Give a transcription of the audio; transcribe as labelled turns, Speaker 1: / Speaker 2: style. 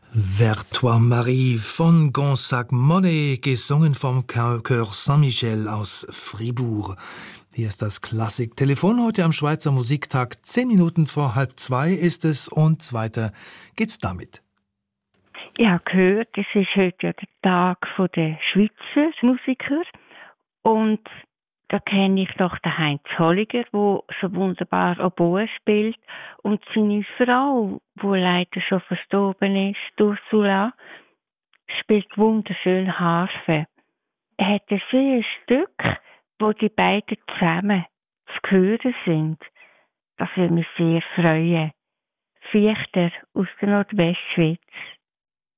Speaker 1: Vers toi Marie von Gonzague Monet, gesungen vom Chœur Saint-Michel aus Fribourg. Hier ist das Klassik-Telefon heute am Schweizer Musiktag. 10 Minuten vor 1:30 ist es und weiter geht's damit.
Speaker 2: Ich habe gehört, es ist heute ja der Tag der Schweizer Musiker und da kenne ich noch den Heinz Holliger, der so wunderbar Oboe spielt, und seine Frau, die leider schon verstorben ist, Ursula, spielt wunderschön Harfe. Er hat ein schönes Stück, wo die beiden zusammen zu hören sind. Das würde mich sehr freuen. Viechter aus der Nordwestschweiz.